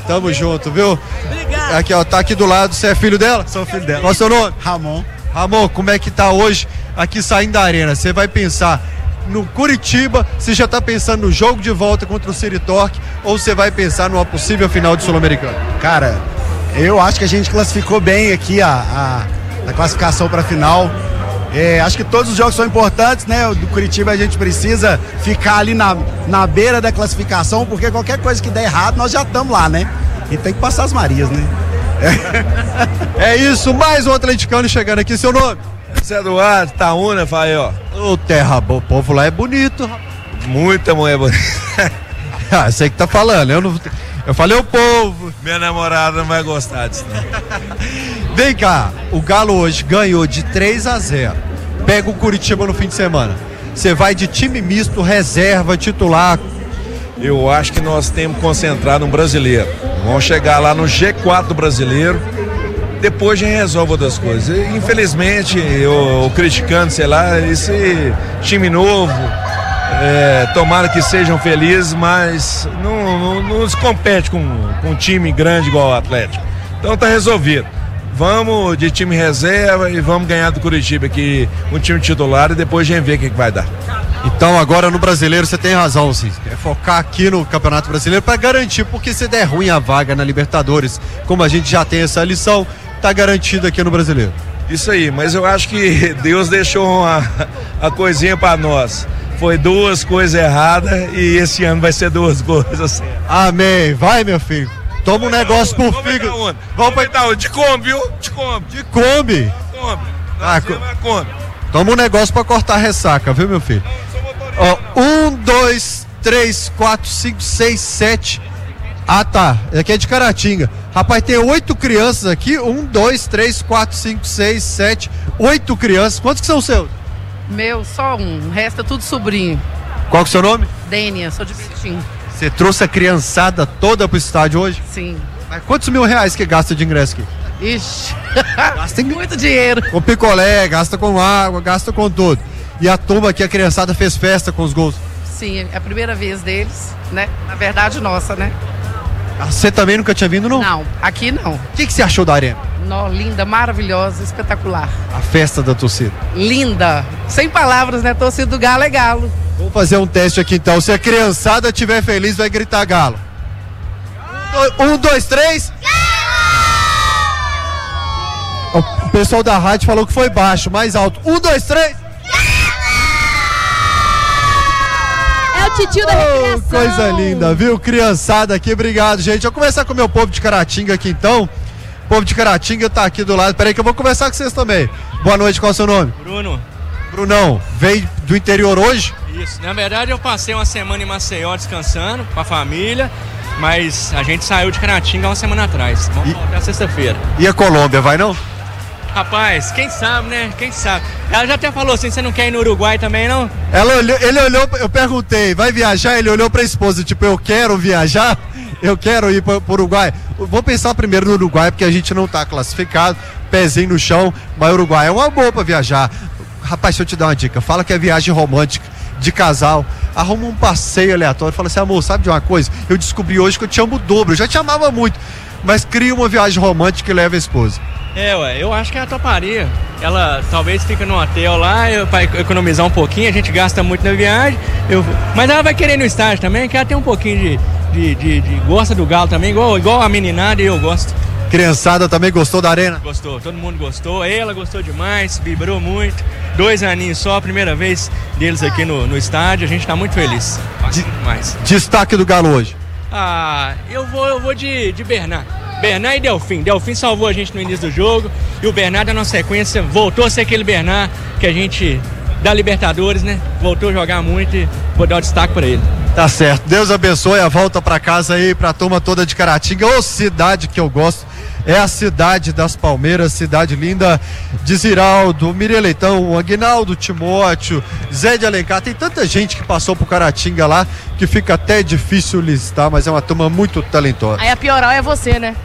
Tamo junto, viu? Obrigado. Aqui, ó, tá aqui do lado, você é filho dela? Sou filho dela. Qual é o seu nome? Ramon. Ramon, como é que tá hoje aqui saindo da arena? Você vai pensar no Curitiba, você já tá pensando no jogo de volta contra o City Torque, ou você vai pensar numa possível final de Sul-Americano? Cara, eu acho que a gente classificou bem aqui a classificação para a final. Acho que todos os jogos são importantes, né? Do Curitiba a gente precisa ficar ali na beira da classificação, porque qualquer coisa que der errado, nós já estamos lá, né? E tem que passar as Marias, né? É isso, mais um atleticano chegando aqui, seu nome? Esse é Eduardo, Taúna, falei, ó. Ô, terra boa, o povo lá é bonito, rapaz. Muita mulher bonita. Ah, você que tá falando, eu falei o povo. Minha namorada não vai gostar disso, não. Vem cá, o Galo hoje ganhou de 3-0. Pega o Curitiba no fim de semana. Você vai de time misto, reserva, titular. Eu acho que nós temos que concentrar no brasileiro. Vamos chegar lá no G4 do brasileiro. Depois a gente resolve outras coisas. Infelizmente, eu criticando, sei lá, esse time novo, tomara que sejam felizes, mas não se compete com um time grande igual o Atlético. Então tá resolvido. Vamos de time reserva e vamos ganhar do Curitiba aqui, um time titular, e depois a gente vê o que vai dar. Então agora no brasileiro você tem razão, sim. É focar aqui no Campeonato Brasileiro para garantir, porque se der ruim a vaga na Libertadores, como a gente já tem essa lição, tá garantido aqui no brasileiro. Isso aí, mas eu acho que Deus deixou a coisinha para nós. Foi duas coisas erradas e esse ano vai ser duas coisas. Amém. Vai, meu filho. Toma um negócio por fígado. Vamos pra Itaúna. De Kombi, viu? De Kombi. De Kombi. Kombi. Toma um negócio pra cortar a ressaca, viu, meu filho? Ó, 1, 2, 3, 4, 5, 6, 7. Ah, tá. Aqui é de Caratinga. Rapaz, tem 8 crianças aqui. 1, 2, 3, 4, 5, 6, 7. 8 crianças. Quantos que são os seus? Meu, só um. O resto é tudo sobrinho. Qual que é o seu nome? Dênia, sou de Betim. Você trouxe a criançada toda pro estádio hoje? Sim. Mas quantos R$1.000 que gasta de ingresso aqui? Ixi, Gasta muito dinheiro. com picolé, gasta com água, gasta com tudo. E a turma aqui, a criançada fez festa com os gols. Sim, é a primeira vez deles, né? Na verdade, nossa, né? Você também nunca tinha vindo, não? Não, aqui não. O que você achou da arena? Linda, maravilhosa, espetacular. A festa da torcida. Linda. Sem palavras, né? Torcida do Galo é Galo. Vamos fazer um teste aqui então. Se a criançada estiver feliz, vai gritar Galo. 1, 2, 3. O pessoal da rádio falou que foi baixo, mais alto. 1, 2, 3. É o titio da recreação. Coisa linda, viu? Criançada aqui, obrigado, gente. Vou conversar com o meu povo de Caratinga aqui então. O povo de Caratinga tá aqui do lado. Peraí que eu vou conversar com vocês também. Boa noite, qual é o seu nome? Bruno. Brunão, veio do interior hoje? Isso, na verdade eu passei uma semana em Maceió descansando com a família, mas a gente saiu de Caratinga uma semana atrás. Vamos voltar sexta-feira. E a Colômbia, vai não? Rapaz, quem sabe, né? Quem sabe. Ela já até falou assim, você não quer ir no Uruguai também, não? Ele olhou, eu perguntei, vai viajar? Ele olhou pra esposa, tipo, eu quero viajar? Eu quero ir pro Uruguai. Vou pensar primeiro no Uruguai, porque a gente não tá classificado, pezinho no chão, mas o Uruguai é uma boa pra viajar. Rapaz, deixa eu te dar uma dica, fala que é viagem romântica, de casal, arruma um passeio aleatório, fala assim, amor, sabe de uma coisa? Eu descobri hoje que eu te amo o dobro, eu já te amava muito, mas cria uma viagem romântica e leva a esposa. Eu acho que ela toparia. Ela talvez fica no hotel lá, pra economizar um pouquinho, a gente gasta muito na viagem, mas ela vai querer ir no estádio também, que ela tem um pouquinho de gosta do Galo também, igual a meninada, e eu gosto. Criançada também gostou da arena? Gostou, todo mundo gostou, ela gostou demais, vibrou muito, 2 aninhos só, primeira vez deles aqui no estádio, a gente tá muito feliz, demais. Destaque do Galo hoje? Eu vou de Bernard e Delfim salvou a gente no início do jogo, e o Bernard na sequência voltou a ser aquele Bernard que a gente da Libertadores, né, voltou a jogar muito e vou dar o destaque pra ele. Tá certo, Deus abençoe a volta pra casa aí, pra turma toda de Caratinga, ô cidade que eu gosto. É a cidade das Palmeiras, cidade linda de Ziraldo, Miriam Leitão, Aguinaldo Timóteo, Zé de Alencar. Tem tanta gente que passou por Caratinga lá que fica até difícil listar, mas é uma turma muito talentosa. Aí a pioral é você, né?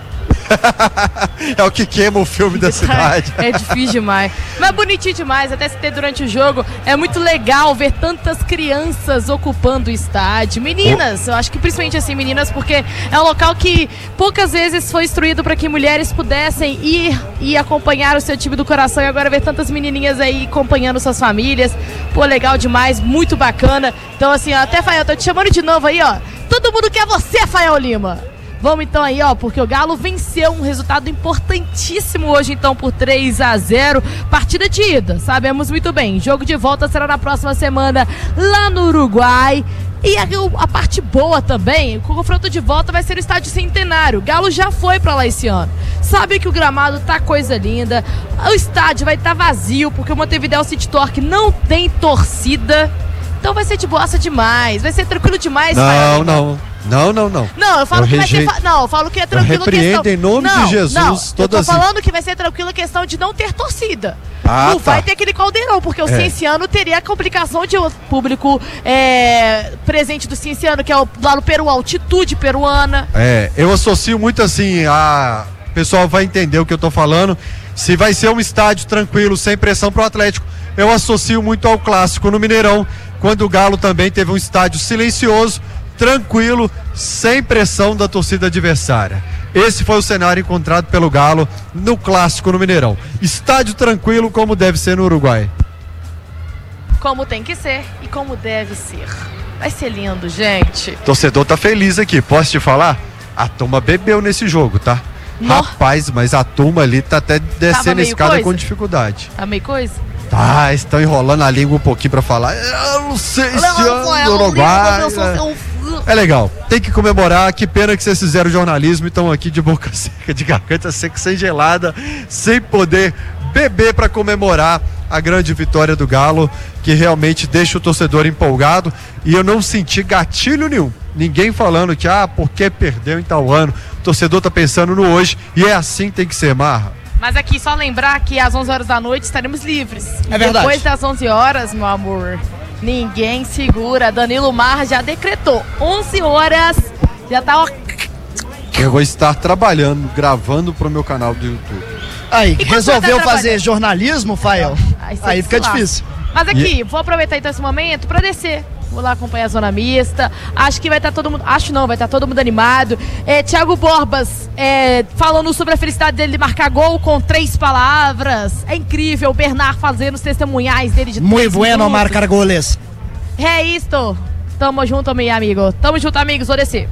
É o que queima o filme da cidade. É difícil demais. Mas bonitinho demais, até se ter durante o jogo. É muito legal ver tantas crianças ocupando o estádio. Meninas, eu acho que principalmente assim, meninas, porque é um local que poucas vezes foi instruído para que mulheres pudessem ir e acompanhar o seu time do coração. E agora ver tantas menininhas aí acompanhando suas famílias. Pô, legal demais, muito bacana. Então assim, ó, até Fael, tô te chamando de novo aí, ó. Todo mundo quer você, Fael Lima. Vamos então aí, ó, porque o Galo venceu um resultado importantíssimo hoje, então, por 3-0. Partida de ida, sabemos muito bem. Jogo de volta será na próxima semana lá no Uruguai. E a parte boa também, o confronto de volta vai ser o Estádio Centenário. O Galo já foi pra lá esse ano. Sabe que o gramado tá coisa linda. O estádio vai estar vazio, porque o Montevideo City Torque não tem torcida. Então vai ser de boassa demais, vai ser tranquilo demais. Não, eu falo que vai ser. Não, eu falo que é tranquilo questão. Em nome de Jesus. Não, eu tô falando que vai ser tranquilo a questão de não ter torcida. Não vai ter aquele caldeirão, porque o Cienciano teria a complicação de o público presente do Cienciano, que é lá no Peru, a altitude peruana. Eu associo muito assim, o pessoal vai entender o que eu tô falando. Se vai ser um estádio tranquilo, sem pressão pro Atlético, eu associo muito ao clássico no Mineirão, quando o Galo também teve um estádio silencioso, tranquilo, sem pressão da torcida adversária. Esse foi o cenário encontrado pelo Galo no clássico no Mineirão. Estádio tranquilo, como deve ser no Uruguai. Como tem que ser e como deve ser. Vai ser lindo, gente. O torcedor tá feliz aqui, posso te falar? A turma bebeu nesse jogo, tá? Rapaz, mas a turma ali tá até descendo a escada com dificuldade. Tá meio coisa? Tá, estão enrolando a língua um pouquinho pra falar. Eu não sei se ano do Uruguai. É legal, tem que comemorar. Que pena que vocês fizeram jornalismo e estão aqui de boca seca, de garganta seca, sem gelada, sem poder beber pra comemorar a grande vitória do Galo, que realmente deixa o torcedor empolgado. E eu não senti gatilho nenhum. Ninguém falando que, porque perdeu em tal ano. O torcedor tá pensando no hoje e é assim que tem que ser, Marra. Mas aqui, só lembrar que às 11 horas da noite estaremos livres. É verdade. Depois das 11 horas, meu amor, ninguém segura. Danilo Marra já decretou. 11 horas, já tá, ó. Eu vou estar trabalhando, gravando pro meu canal do YouTube. Aí, resolveu fazer jornalismo, Fael? Aí fica difícil. Mas aqui, vou aproveitar então esse momento pra descer. Vou lá acompanhar a Zona Mista. Acho que vai estar todo mundo. Acho não, vai estar todo mundo animado. Thiago Borbas falando sobre a felicidade dele de marcar gol com 3 palavras. É incrível. O Bernard fazendo os testemunhais dele de 3 Muy bueno marcar goles. É isto. Tamo junto, meu amigo. Tamo junto, amigos. Vou descer.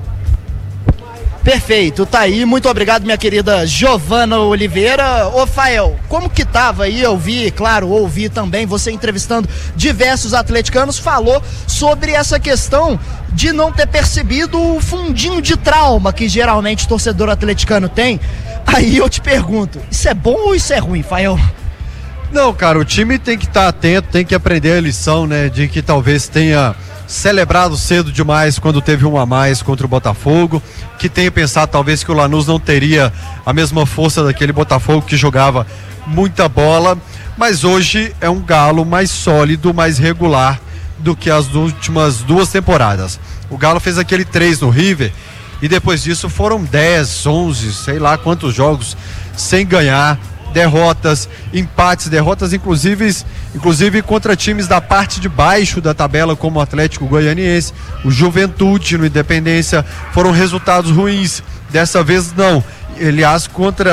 Perfeito, tá aí, muito obrigado, minha querida Giovana Oliveira. Ô Fael, como que tava aí? Eu vi, claro, ouvi também você entrevistando diversos atleticanos, falou sobre essa questão de não ter percebido o fundinho de trauma que geralmente o torcedor atleticano tem. Aí eu te pergunto, isso é bom ou isso é ruim, Fael? Não, cara, o time tem que estar atento, tem que aprender a lição, né, de que talvez tenha celebrado cedo demais quando teve um a mais contra o Botafogo, que tenha pensado talvez que o Lanús não teria a mesma força daquele Botafogo que jogava muita bola, mas hoje é um Galo mais sólido, mais regular do que as últimas 2 temporadas. O Galo fez aquele 3 no River e depois disso foram 10, 11, sei lá quantos jogos sem ganhar, derrotas, empates, derrotas inclusive contra times da parte de baixo da tabela, como o Atlético Goianiense, o Juventude no Independência, foram resultados ruins. Dessa vez não. Aliás,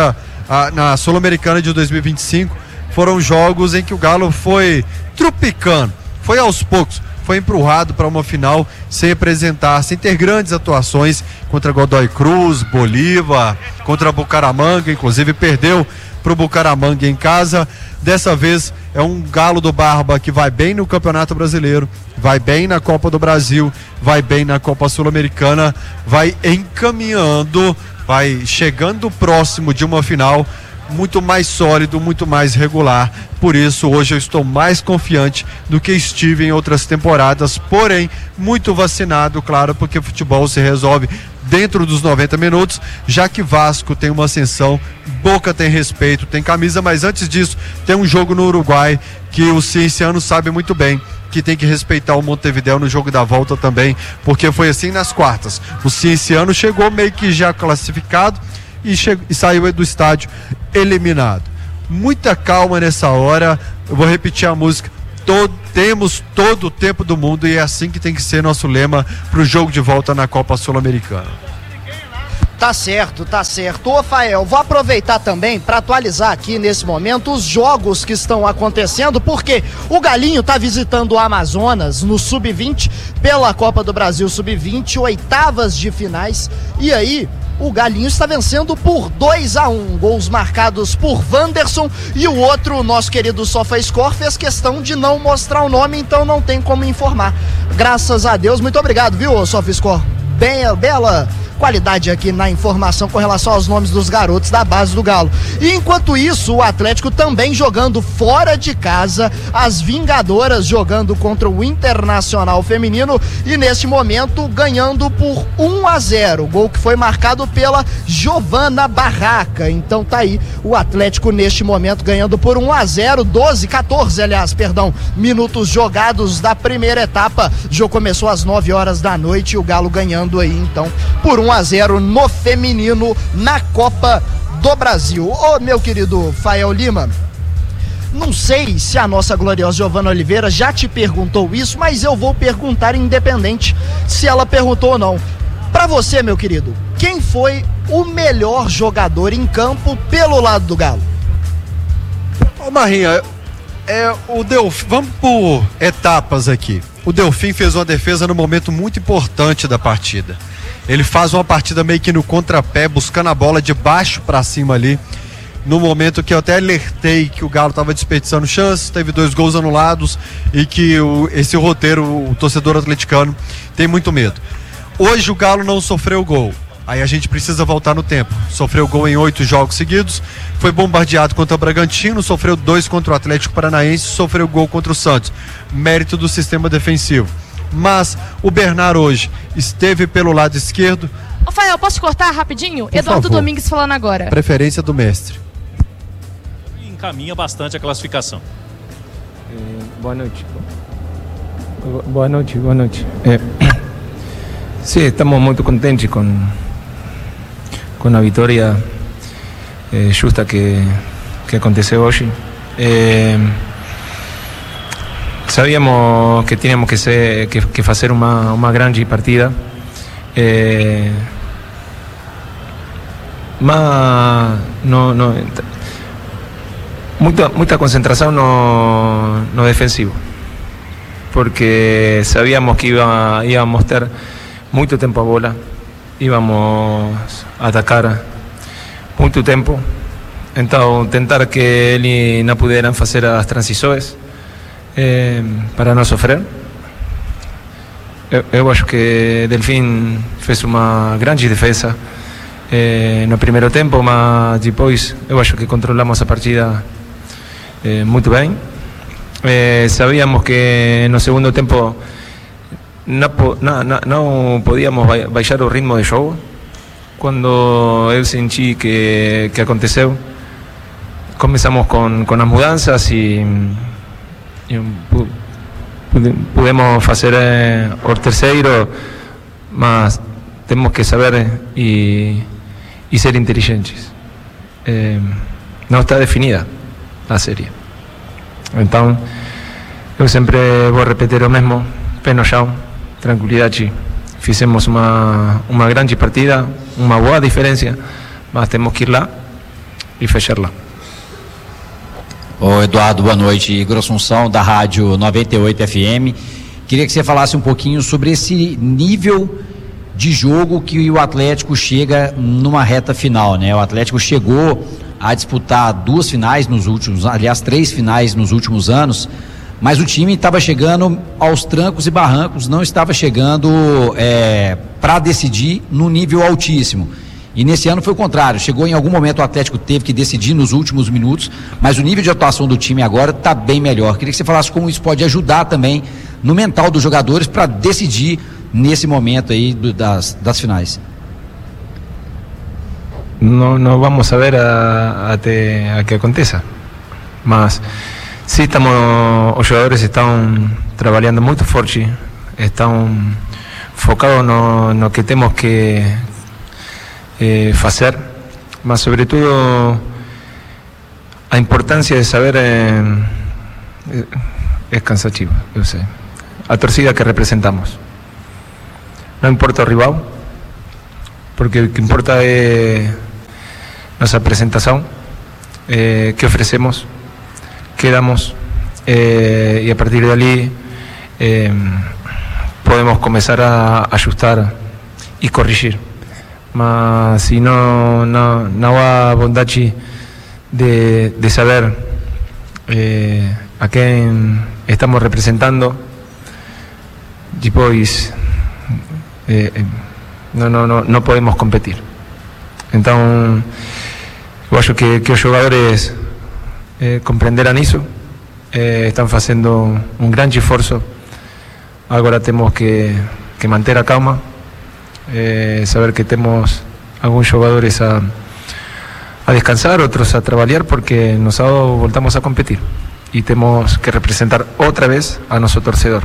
na Sul-Americana de 2025, foram jogos em que o Galo foi trupicando, foi aos poucos, foi empurrado para uma final sem apresentar, sem ter grandes atuações contra Godoy Cruz, Bolívar, contra Bucaramanga, inclusive perdeu para o Bucaramanga em casa. Dessa vez é um Galo do Barba que vai bem no Campeonato Brasileiro, vai bem na Copa do Brasil, vai bem na Copa Sul-Americana, vai encaminhando, vai chegando próximo de uma final, muito mais sólido, muito mais regular. Por isso hoje eu estou mais confiante do que estive em outras temporadas, porém muito vacinado, claro, porque o futebol se resolve dentro dos 90 minutos, já que Vasco tem uma ascensão, Boca tem respeito, tem camisa, mas antes disso tem um jogo no Uruguai que o Cienciano sabe muito bem que tem que respeitar o Montevideo no jogo da volta também, porque foi assim nas quartas. O Cienciano chegou meio que já classificado e saiu do estádio eliminado. Muita calma nessa hora, eu vou repetir a música, temos todo o tempo do mundo e é assim que tem que ser nosso lema para o jogo de volta na Copa Sul-Americana. Tá certo, tá certo. Ô, Fael, vou aproveitar também para atualizar aqui nesse momento os jogos que estão acontecendo, porque o Galinho tá visitando o Amazonas no Sub-20 pela Copa do Brasil Sub-20, oitavas de finais, e aí o Galinho está vencendo por 2-1, gols marcados por Wanderson, e o outro, o nosso querido SofaScore, fez questão de não mostrar o nome, então não tem como informar. Graças a Deus, muito obrigado, viu, SofaScore? Bela qualidade aqui na informação com relação aos nomes dos garotos da base do Galo. E enquanto isso, o Atlético também jogando fora de casa, as Vingadoras jogando contra o Internacional Feminino e neste momento ganhando por 1-0, gol que foi marcado pela Giovana Barraca. Então tá aí o Atlético neste momento ganhando por 1-0, 14 minutos jogados da primeira etapa. O jogo começou às 9 horas da noite e o Galo ganhando aí então por 1-0 no feminino na Copa do Brasil. Ô, meu querido Fael Lima, não sei se a nossa gloriosa Giovana Oliveira já te perguntou isso, mas eu vou perguntar independente se ela perguntou ou não. Pra você, meu querido, quem foi o melhor jogador em campo pelo lado do Galo? Ô, Marrinha, vamos por etapas aqui. O Delfim fez uma defesa no momento muito importante da partida. Ele faz uma partida meio que no contrapé, buscando a bola de baixo para cima ali, no momento que eu até alertei que o Galo estava desperdiçando chances, teve 2 gols anulados e que esse roteiro, o torcedor atleticano tem muito medo. Hoje o Galo não sofreu gol, aí a gente precisa voltar no tempo. Sofreu gol em 8 jogos seguidos, foi bombardeado contra o Bragantino, sofreu 2 contra o Atlético Paranaense, sofreu gol contra o Santos. Mérito do sistema defensivo. Mas o Bernard hoje esteve pelo lado esquerdo. Ô, Fael, posso te cortar rapidinho? Por Eduardo favor. Domingues falando agora. Preferência do mestre. Encaminha bastante a classificação. Boa noite. Boa noite. Sim, estamos muito contentes com a vitória justa que aconteceu hoje. Sabíamos que teníamos que fazer uma grande partida, mas muita concentração no defensivo, porque sabíamos que íamos ter muito tempo a bola, íamos atacar muito tempo, então tentar que eles não pudessem fazer as transições para não sofrer. Eu acho que Delfim fez uma grande defesa no primeiro tempo, mas depois eu acho que controlamos a partida muito bem. Sabíamos que no segundo tempo não podíamos baixar o ritmo de jogo. Quando eu senti que aconteceu, começamos com as mudanças e pudemos fazer o terceiro, mas temos que saber e ser inteligentes. Não está definida a série, então eu sempre vou repetir o mesmo: pé no chão, tranquilidade. Fizemos uma grande partida, uma boa diferença, mas temos que ir lá e fechar lá. Ô Eduardo, boa noite. Igor Assunção, da Rádio 98 FM. Queria que você falasse um pouquinho sobre esse nível de jogo que o Atlético chega numa reta final, né? O Atlético chegou a disputar 2 finais aliás 3 finais nos últimos anos, mas o time estava chegando aos trancos e barrancos, não estava chegando para decidir no nível altíssimo. E nesse ano foi o contrário, chegou em algum momento o Atlético teve que decidir nos últimos minutos, mas o nível de atuação do time agora está bem melhor. Queria que você falasse como isso pode ajudar também no mental dos jogadores para decidir nesse momento aí das finais. Não vamos saber até a que aconteça, mas sim, os jogadores estão trabalhando muito forte, estão focados no que temos que fazer. mas sobre todo a importância de saber es cansativo, yo sé, a torcida que representamos. No importa el rival, porque lo que importa es nuestra presentación, qué ofrecemos, qué damos, y a partir de allí podemos comenzar a ajustar y corregir. Mas si no hay bondad de saber a quién estamos representando, después no podemos competir. Entonces, yo acho que los jugadores comprenderán eso, están haciendo un gran esfuerzo. Ahora tenemos que mantener a calma, saber que tenemos algunos jugadores a descansar, otros a trabajar, porque nosotros voltamos a competir y tenemos que representar otra vez a nuestro torcedor.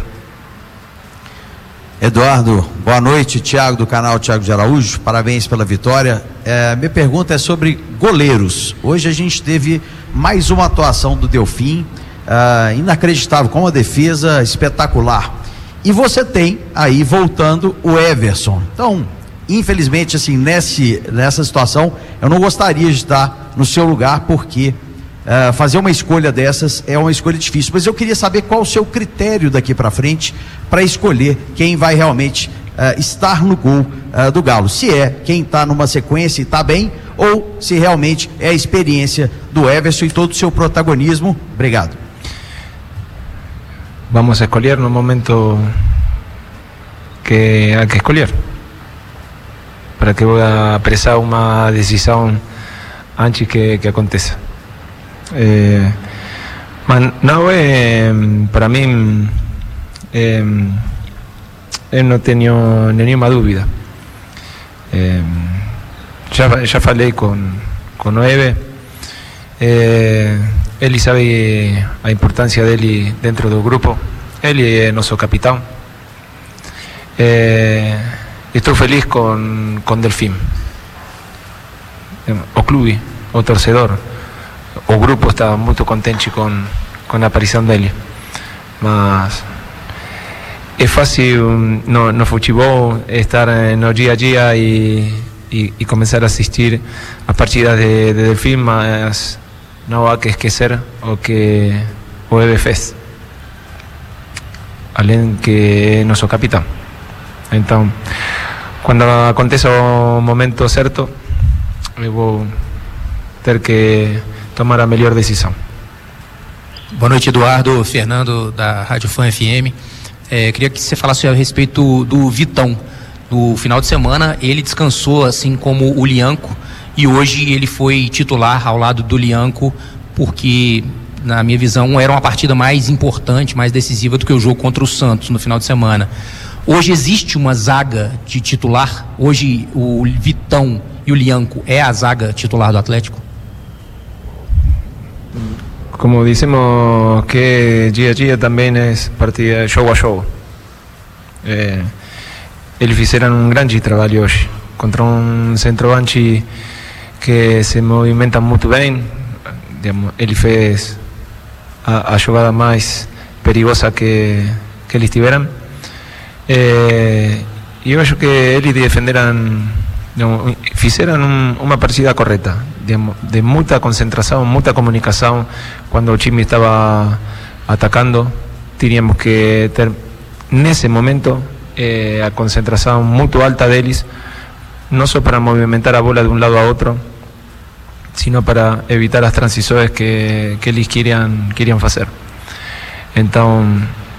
Eduardo, boa noite, Thiago do canal Thiago de Araújo, parabéns pela vitória. Minha pergunta é sobre goleiros. Hoje a gente teve mais uma atuação do Delfim, inacreditável, com uma defesa espetacular. E você tem aí voltando o Everson. Então, infelizmente, assim, nessa situação, eu não gostaria de estar no seu lugar, porque fazer uma escolha dessas é uma escolha difícil. Mas eu queria saber qual o seu critério daqui para frente para escolher quem vai realmente estar no gol do Galo. Se é quem está numa sequência e está bem, ou se realmente é a experiência do Everson e todo o seu protagonismo. Obrigado. Vamos a escolher no momento que há que escolher, para que voy a apresar uma decisão antes que aconteça. Mas não para mim, eu não tenho nenhuma dúvida. Já falei com o Eve, ele sabe a importância dele dentro do grupo, ele é nosso capitão. Estou feliz com Delfim, o clube, o torcedor, o grupo está muito contente com a aparição dele. Mas é fácil no futebol estar no dia a dia e começar a assistir a partidas de Delfim, mas não há que esquecer o que o Eve fez, além que é nosso capitão. Então, quando aconteça o momento certo, eu vou ter que tomar a melhor decisão. Boa noite, Eduardo. Fernando, da Rádio Fã FM. Queria que você falasse a respeito do Vitão. No final de semana, ele descansou, assim como o Lianco, e hoje ele foi titular ao lado do Lianco, porque, na minha visão, era uma partida mais importante, mais decisiva do que o jogo contra o Santos no final de semana. Hoje existe uma zaga de titular? Hoje o Vitão e o Lianco é a zaga titular do Atlético? Como dizemos que dia a dia também é partida jogo a jogo. Eles fizeram um grande trabalho hoje contra um centroavante que se movimenta muito bem. Ele fez a jogada mais perigosa que eles tiveram. E eu acho que eles fizeram uma partida correta, de muita concentração, muita comunicação. Quando o time estava atacando, tínhamos que ter nesse momento a concentração muito alta deles, não só para movimentar a bola de um lado a outro, sino para evitar as transições que eles queriam fazer. Então,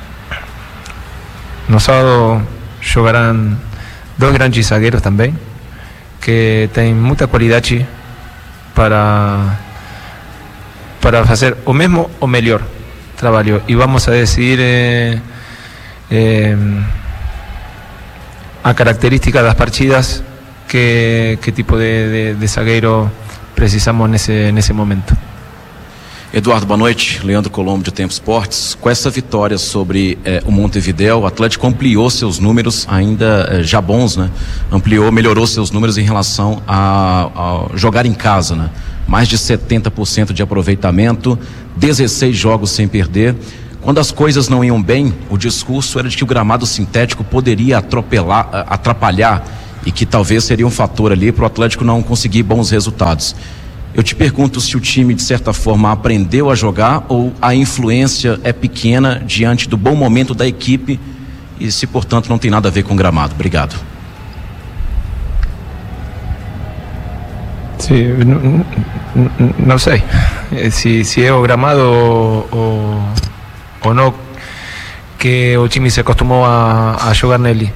no sábado jogarão dois grandes zagueiros também, que têm muita qualidade para fazer o mesmo ou melhor trabalho. E vamos a decidir a característica das partidas, que tipo de zagueiro precisamos nesse momento. Eduardo, boa noite. Leandro Colombo, de Tempo Esportes. Com essa vitória sobre o Montevidéu, o Atlético ampliou seus números, ainda já bons, né? Melhorou seus números em relação a jogar em casa, né? Mais de 70% de aproveitamento, 16 jogos sem perder. Quando as coisas não iam bem, o discurso era de que o gramado sintético poderia atrapalhar e que talvez seria um fator ali para o Atlético não conseguir bons resultados. Eu te pergunto se o time, de certa forma, aprendeu a jogar ou a influência é pequena diante do bom momento da equipe e se, portanto, não tem nada a ver com o gramado. Obrigado. Sí, no sé si es o gramado o no que o time se acostumó a jogar nele,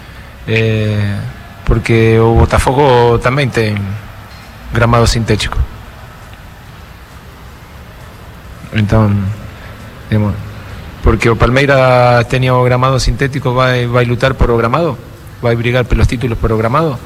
porque o Botafogo também tem gramado sintético. Então, digamos, porque o Palmeiras tenía o gramado sintético, vai lutar por o gramado, vai brigar pelos títulos por o gramado.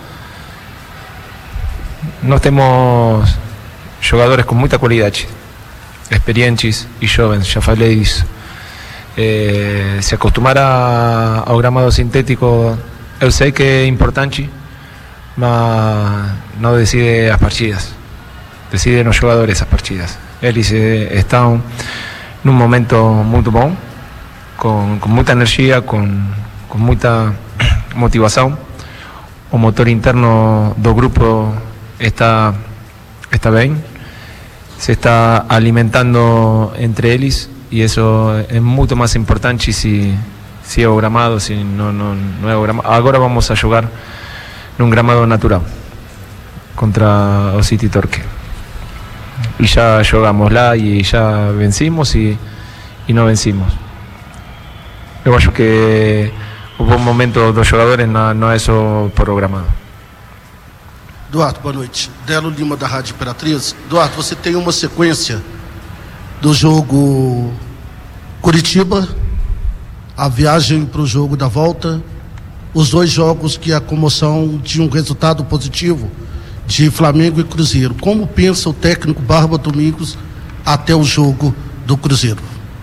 Nós temos jogadores com muita qualidade, experientes e jovens, já falei disso. Se acostumar ao gramado sintético, eu sei que é importante, mas não decide as partidas, decidem os jogadores as partidas. Eles estão num momento muito bom, com muita energia, com muita motivação. O motor interno do grupo está bem, se está alimentando entre eles e isso é muito mais importante se é o gramado, se não é o gramado. Agora vamos a jogar num gramado natural contra o City Torque e já jogamos lá e já vencimos e não vencimos. Eu acho que o bom momento dos jogadores não é só por o gramado. Eduardo, boa noite. Delo Lima, da Rádio Imperatriz. Eduardo, você tem uma sequência do jogo Curitiba, a viagem para o jogo da volta, os dois jogos que a comoção de um resultado positivo de Flamengo e Cruzeiro. Como pensa o técnico Barba Domingos até o jogo do Cruzeiro?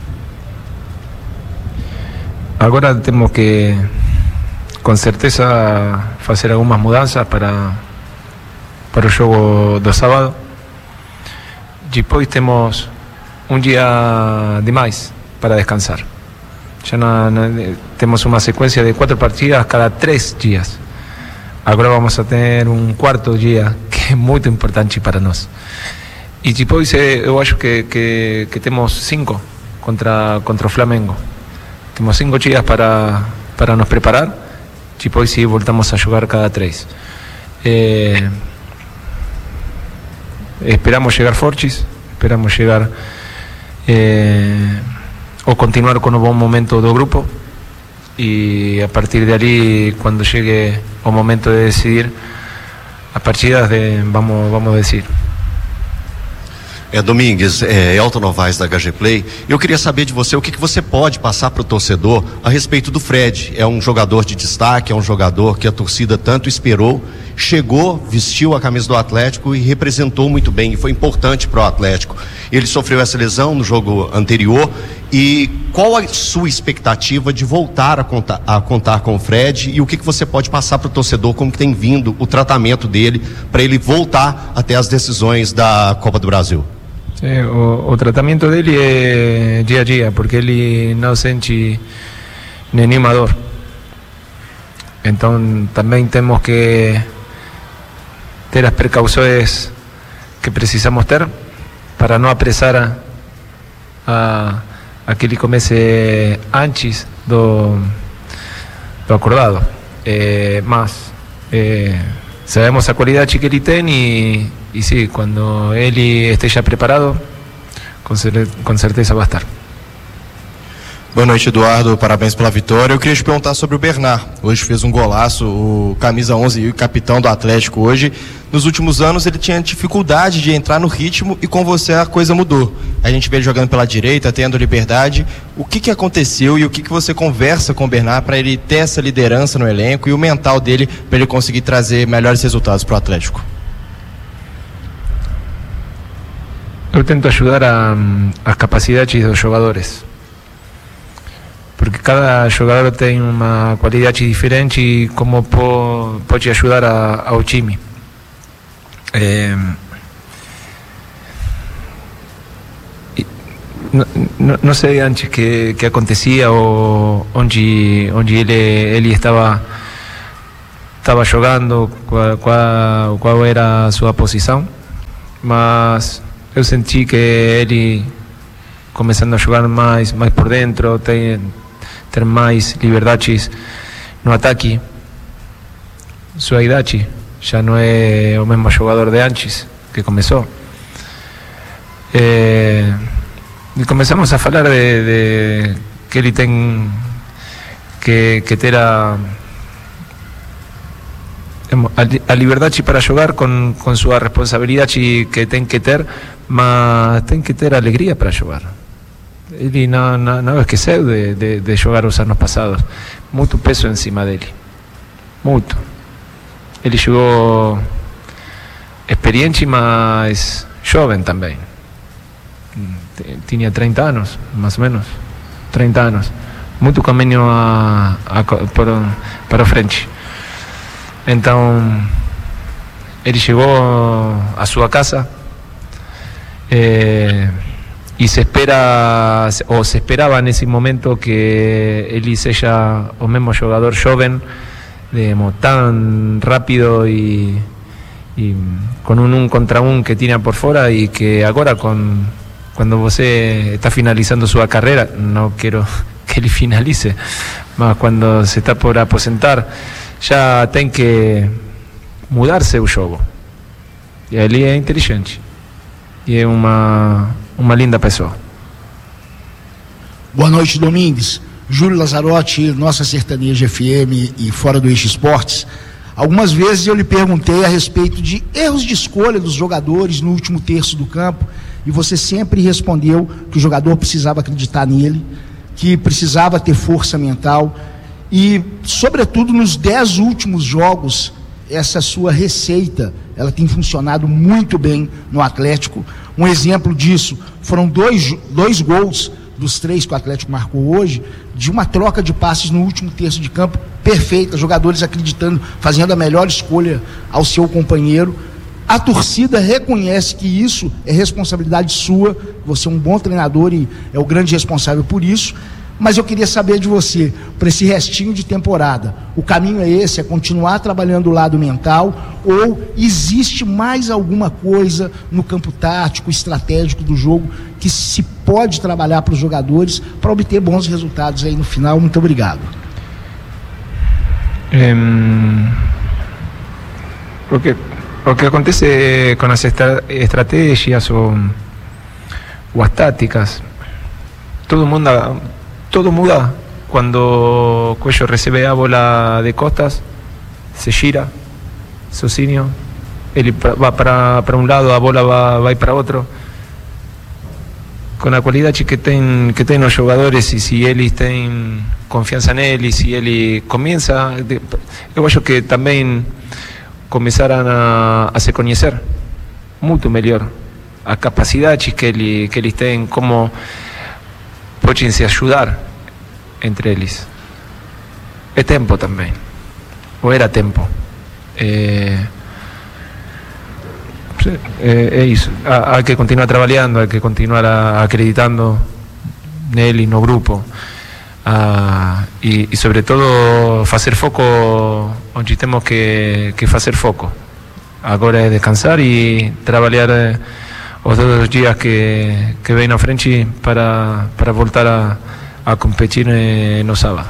Agora temos que, com certeza, fazer algumas mudanças para o jogo do sábado. Depois temos um dia demais para descansar. Já temos uma sequência de 4 partidas cada 3 dias. Agora vamos a ter um quarto dia que é muito importante para nós. E depois eu acho que temos 5 contra o Flamengo. Temos 5 dias para nos preparar. Depois sim voltamos a jogar cada 3. Esperamos chegar fortes, esperamos chegar ou continuar com o bom momento do grupo e a partir de ali, quando chegue o momento de decidir as partidas, vamos decidir. Domingues, Elton Novaes da HG Play. Eu queria saber de você o que você pode passar para o torcedor a respeito do Fred. É um jogador de destaque, é um jogador que a torcida tanto esperou, chegou, vestiu a camisa do Atlético e representou muito bem, e foi importante para o Atlético. Ele sofreu essa lesão no jogo anterior, e qual a sua expectativa de voltar a contar com o Fred, e o que você pode passar para o torcedor, como que tem vindo o tratamento dele para ele voltar até as decisões da Copa do Brasil? O tratamento dele é dia a dia, porque ele não sente nenhuma dor. Então também temos que ter as precauções que precisamos ter para não apressar a que ele comece antes do acordado. Mas sabemos a qualidade que ele tem e sim, quando ele esteja preparado, com certeza vai estar. Boa noite, Eduardo, parabéns pela vitória. Eu queria te perguntar sobre o Bernard. Hoje fez um golaço, o camisa 11 e o capitão do Atlético hoje. Nos últimos anos ele tinha dificuldade de entrar no ritmo e com você a coisa mudou. A gente vê ele jogando pela direita, tendo liberdade. O que aconteceu e o que você conversa com o Bernard para ele ter essa liderança no elenco e o mental dele para ele conseguir trazer melhores resultados para o Atlético? eu tento ajudar as capacidades dos jogadores, porque cada jogador tem uma qualidade diferente e como pode ajudar ao time. Não sei antes que acontecia ou onde ele estava jogando, qual era a sua posição, mas eu senti que ele começando a jogar mais por dentro, ter mais liberdades no ataque. Sua idade já não é o mesmo jogador de antes que começou. E começamos a falar de que ele tem que ter a liberdade para jogar com sua responsabilidade que tem que ter, mas tem que ter alegria para jogar. Ele não esqueceu de jogar os anos passados. Muito peso em cima dele. Muito. Ele chegou experiente, mas jovem também. Tinha 30 anos, mais ou menos. 30 anos. Muito caminho para frente. Então, ele chegou à sua casa e se esperava nesse momento que ele seja o mesmo jogador jovem, tão rápido e com um contra um que tinha por fora, e que agora quando você está finalizando sua carreira, não quero que ele finalize, mas quando se está por aposentar, já tem que mudar seu jogo. E ele é inteligente e é uma linda pessoa. Boa noite, Domingues. Júlio Lazzarotti, Nossa Sertaneja FM e Fora do Eixo Esportes. Algumas vezes eu lhe perguntei a respeito de erros de escolha dos jogadores no último terço do campo, e você sempre respondeu que o jogador precisava acreditar nele, que precisava ter força mental, e sobretudo nos 10 últimos jogos, essa sua receita, ela tem funcionado muito bem no Atlético. Um exemplo disso foram dois gols dos 3 que o Atlético marcou hoje, de uma troca de passes no último terço de campo perfeita, jogadores acreditando, fazendo a melhor escolha ao seu companheiro. A torcida reconhece que isso é responsabilidade sua, você é um bom treinador e é o grande responsável por isso. Mas eu queria saber de você, para esse restinho de temporada, o caminho é esse, é continuar trabalhando o lado mental, ou existe mais alguma coisa no campo tático, estratégico do jogo, que se pode trabalhar para os jogadores para obter bons resultados aí no final? Muito obrigado. O que acontece com as estratégias ou as táticas, todo muda quando Cuello recebe a bola de costas, se gira sozinho, ele vai para um lado, a bola vai para outro, com a qualidade que tem os jogadores, e se eles têm confiança nele, se ele começa, eu acho que também começaram a se conhecer muito melhor, a capacidade que eles têm, como podem se ajudar entre eles. É tempo também, ou era tempo. É isso. Há que continuar trabalhando, há que continuar acreditando nele, no grupo, e sobretudo fazer foco onde temos que fazer foco. Agora é descansar e trabalhar os 2 dias que vem na frente para voltar a competir no sábado.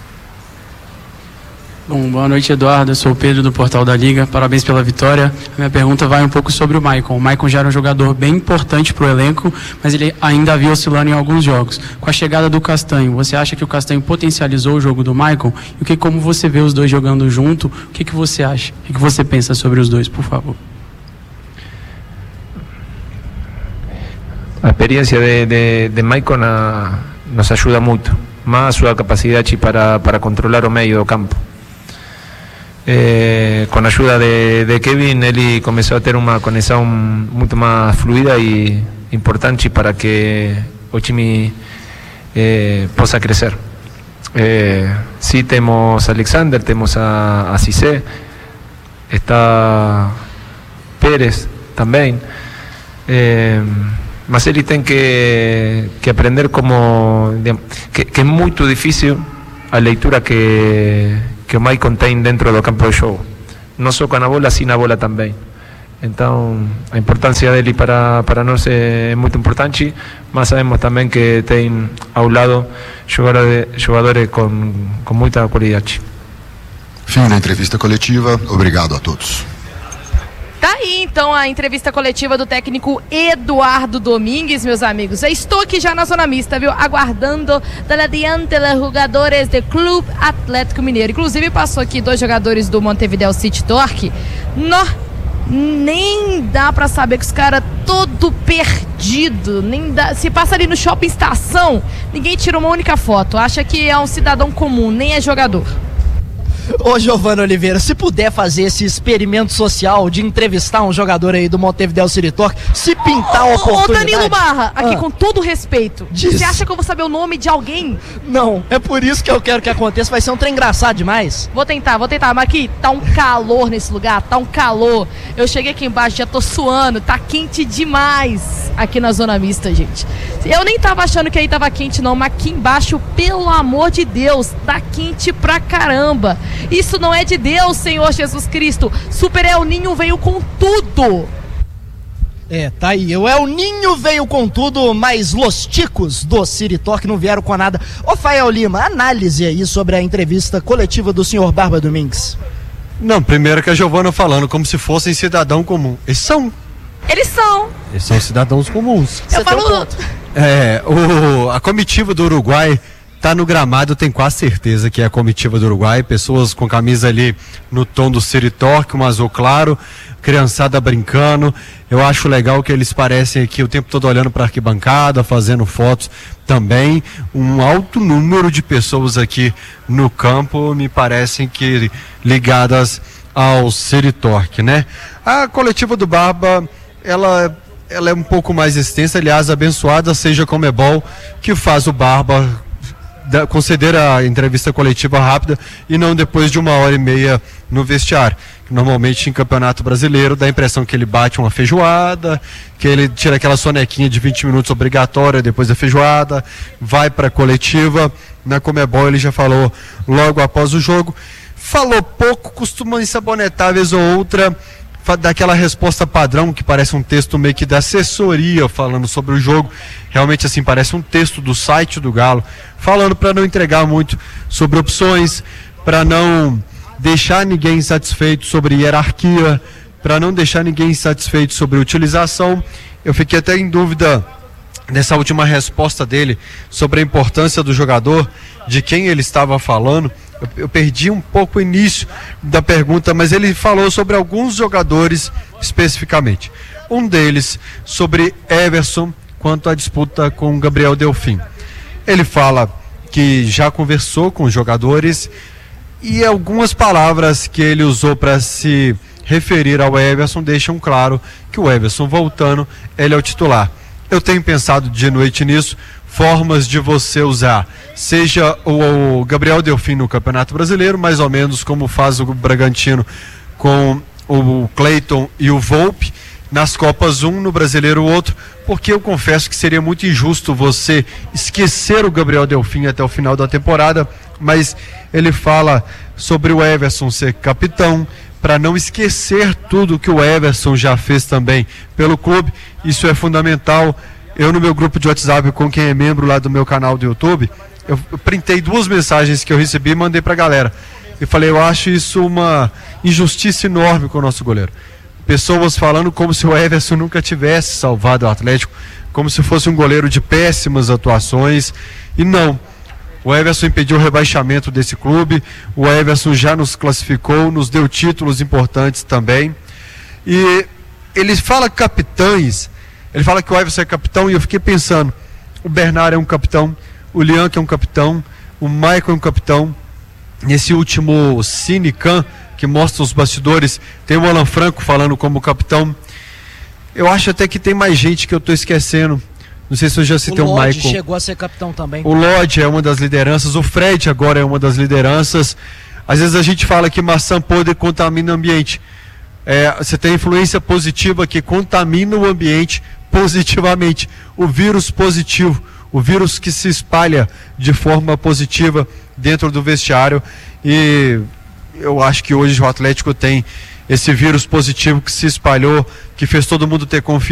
Bom, boa noite, Eduardo. Eu sou o Pedro do Portal da Liga. Parabéns pela vitória. A minha pergunta vai um pouco sobre o Maicon. O Maicon já era um jogador bem importante para o elenco, mas ele ainda havia oscilando em alguns jogos. Com a chegada do Castanho, você acha que o Castanho potencializou o jogo do Maicon? E como você vê os dois jogando junto, o que você acha? O que você pensa sobre os dois, por favor? A experiência de Maicon nos ajuda muito, mais sua capacidade para controlar o meio do campo. Com a ajuda de Kevin, ele começou a ter uma conexão muito mais fluida e importante para que o time possa crescer. Sí, temos a Alexander, temos a Cissé, está Pérez também, mas ele tem que aprender como que é muito difícil a leitura que o Maicon tem dentro do campo de jogo, não só com a bola, sim a bola também. Então a importância dele para nós é muito importante, mas sabemos também que tem ao lado jogadores com muita qualidade. Fim da entrevista coletiva, obrigado a todos. Tá aí então a entrevista coletiva do técnico Eduardo Domingues, meus amigos. Eu estou aqui já na zona mista, viu? Aguardando da diante dos jogadores do Clube Atlético Mineiro. Inclusive passou aqui 2 jogadores do Montevideo City Torque. Nem dá pra saber que os caras todo perdido, nem dá, se passa ali no shopping estação, ninguém tira uma única foto, acha que é um cidadão comum, nem é jogador. Ô Giovana Oliveira, se puder fazer esse experimento social de entrevistar um jogador aí do Montevideo City Torque, se pintar a oportunidade... Ô Danilo Barra, aqui com todo respeito, Diz. você acha que eu vou saber o nome de alguém? Não, é por isso que eu quero que aconteça, vai ser um trem engraçado demais. Vou tentar, mas aqui tá um calor nesse lugar, tá um calor. Eu cheguei aqui embaixo, já tô suando, tá quente demais aqui na zona mista, gente. Eu nem tava achando que aí tava quente não, mas aqui embaixo, pelo amor de Deus, tá quente pra caramba. Isso não é de Deus, Senhor Jesus Cristo. Super El Ninho veio com tudo. Tá aí. O El Ninho veio com tudo, mas Los Ticos do City Torque não vieram com nada. Ô Fael Lima, análise aí sobre a entrevista coletiva do senhor Barba Domingues. Não, primeiro que a Giovana falando como se fossem cidadão comum. Eles são cidadãos comuns. Eu falo... A comitiva do Uruguai tá no gramado, tenho quase certeza que é a comitiva do Uruguai, pessoas com camisa ali no tom do City Torque, um azul claro, criançada brincando. Eu acho legal que eles parecem aqui o tempo todo olhando para a arquibancada, fazendo fotos também. Um alto número de pessoas aqui no campo, me parecem que ligadas ao City Torque, né? A coletiva do Barba, ela é um pouco mais extensa, aliás, abençoada seja Comebol, que faz o Barba conceder a entrevista coletiva rápida e não depois de 1h30 no vestiário. Normalmente em Campeonato Brasileiro dá a impressão que ele bate uma feijoada, que ele tira aquela sonequinha de 20 minutos obrigatória depois da feijoada, vai para a coletiva. Na Comebol ele já falou logo após o jogo, falou pouco, costuma ensabonetar vez ou outra, daquela resposta padrão que parece um texto meio que da assessoria falando sobre o jogo. Realmente assim parece um texto do site do Galo, falando para não entregar muito sobre opções, para não deixar ninguém insatisfeito sobre hierarquia, para não deixar ninguém insatisfeito sobre utilização. Eu fiquei até em dúvida nessa última resposta dele sobre a importância do jogador, de quem ele estava falando. Eu perdi um pouco o início da pergunta, mas ele falou sobre alguns jogadores especificamente. Um deles sobre Everson, quanto à disputa com Gabriel Delfim. Ele fala que já conversou com os jogadores e algumas palavras que ele usou para se referir ao Everson deixam claro que o Everson voltando, ele é o titular. Eu tenho pensado de noite nisso, formas de você usar, seja o Gabriel Delfim no Campeonato Brasileiro, mais ou menos como faz o Bragantino com o Cleiton e o Volpe, nas Copas um, no Brasileiro outro, porque eu confesso que seria muito injusto você esquecer o Gabriel Delfim até o final da temporada, mas ele fala sobre o Everson ser capitão, para não esquecer tudo que o Everson já fez também pelo clube. Isso é fundamental. Eu, no meu grupo de WhatsApp, com quem é membro lá do meu canal do YouTube, eu printei 2 mensagens que eu recebi e mandei pra galera. E falei, eu acho isso uma injustiça enorme com o nosso goleiro. Pessoas falando como se o Everson nunca tivesse salvado o Atlético, como se fosse um goleiro de péssimas atuações. E não. O Everson impediu o rebaixamento desse clube, o Everson já nos classificou, nos deu títulos importantes também. E ele fala capitães, ele fala que o Everson é capitão, e eu fiquei pensando, o Bernard é um capitão, o Lianque é um capitão, o Maicon é um capitão. Nesse último Cinecan, que mostra os bastidores, tem o Alan Franco falando como capitão. Eu acho até que tem mais gente que eu tô esquecendo. Não sei se eu já citei o Lodge Michael. chegou a ser capitão também. O Lodge é uma das lideranças, o Fred agora é uma das lideranças. Às vezes a gente fala que maçã podre contamina o ambiente. Você tem influência positiva que contamina o ambiente positivamente. O vírus positivo, o vírus que se espalha de forma positiva dentro do vestiário. E eu acho que hoje o Atlético tem esse vírus positivo que se espalhou, que fez todo mundo ter confiança.